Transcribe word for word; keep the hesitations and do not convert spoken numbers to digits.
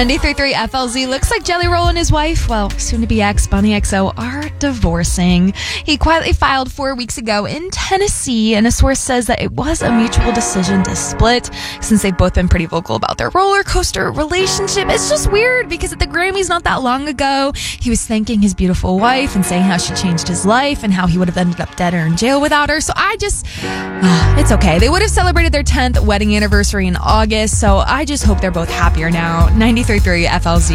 ninety-three point three F L Z. Looks like Jelly Roll and his wife, well, soon-to-be ex, Bunny X O, are divorcing. He quietly filed four weeks ago in Tennessee, and a source says that it was a mutual decision to split since they've both been pretty vocal about their roller coaster relationship. It's just weird because at the Grammys not that long ago, he was thanking his beautiful wife and saying how she changed his life and how he would have ended up dead or in jail without her. So I just, uh, it's okay. They would have celebrated their tenth wedding anniversary in August, so I just hope they're both happier now. ninety-three point three F L Z.